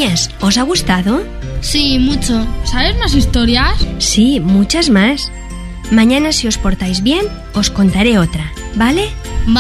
Niñas, ¿os ha gustado? Sí, mucho. ¿Sabes más historias? Sí, muchas más. Mañana, si os portáis bien, os contaré otra, ¿vale?